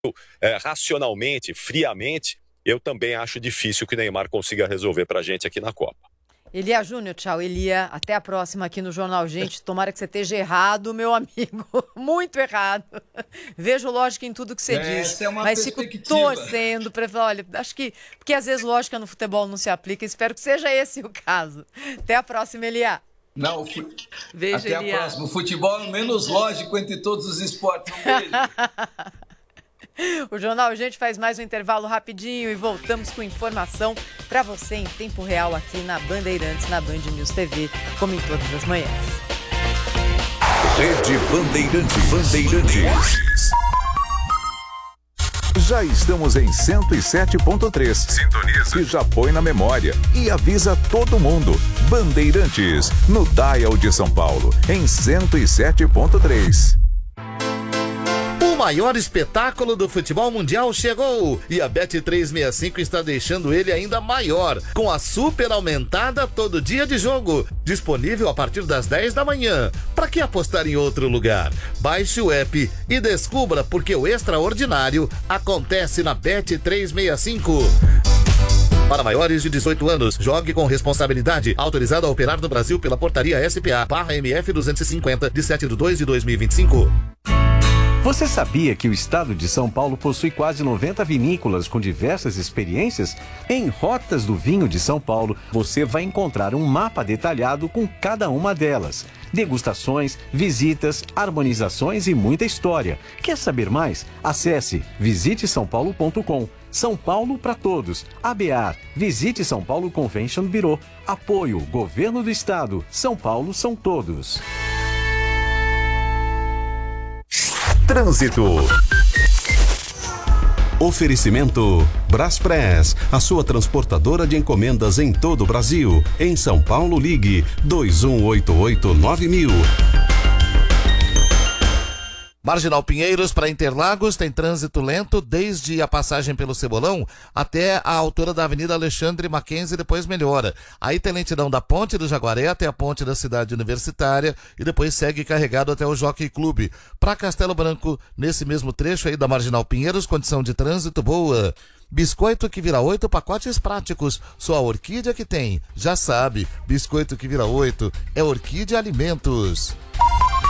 racionalmente, friamente, eu também acho difícil que o Neymar consiga resolver pra gente aqui na Copa. Elia Júnior, tchau. Elia, até a próxima aqui no Jornal Gente. Tomara que você esteja errado, meu amigo. Muito errado. Vejo lógica em tudo que você diz. Mas fico torcendo para falar, olha, acho que... Porque às vezes lógica no futebol não se aplica. Espero que seja esse o caso. Até a próxima, Elia. Não, Beijo, até Elia. a próxima. O futebol é o menos lógico entre todos os esportes. Um beijo. O Jornal Gente faz mais um intervalo rapidinho e voltamos com informação para você em tempo real aqui na Bandeirantes, na Band News TV, como em todas as manhãs. Rede Bandeirantes. Já estamos em 107.3. Sintoniza. E já põe na memória e avisa todo mundo. Bandeirantes, no Dial de São Paulo, em 107.3. O maior espetáculo do futebol mundial chegou e a Bet365 está deixando ele ainda maior, com a super aumentada todo dia de jogo, disponível a partir das 10 da manhã. Para que apostar em outro lugar? Baixe o app e descubra porque o extraordinário acontece na Bet365. Para maiores de 18 anos, jogue com responsabilidade. Autorizado a operar no Brasil pela portaria SPA/MF 250 de 7/2/2025. Você sabia que o estado de São Paulo possui quase 90 vinícolas com diversas experiências? Em Rotas do Vinho de São Paulo, você vai encontrar um mapa detalhado com cada uma delas. Degustações, visitas, harmonizações e muita história. Quer saber mais? Acesse visitesaopaulo.com. São Paulo para todos. ABAR, Visite São Paulo Convention Bureau. Apoio, Governo do Estado. São Paulo são todos. Trânsito. Oferecimento Braspress, a sua transportadora de encomendas em todo o Brasil. Em São Paulo, ligue 2188-9000. Marginal Pinheiros para Interlagos tem trânsito lento desde a passagem pelo Cebolão até a altura da Avenida Alexandre Mackenzie, depois melhora. Aí tem lentidão da Ponte do Jaguaré até a Ponte da Cidade Universitária e depois segue carregado até o Jockey Clube. Para Castelo Branco, nesse mesmo trecho aí da Marginal Pinheiros, condição de trânsito boa. Biscoito que vira 8, pacotes práticos. Só a Orquídea que tem. Já sabe, biscoito que vira 8 é Orquídea Alimentos.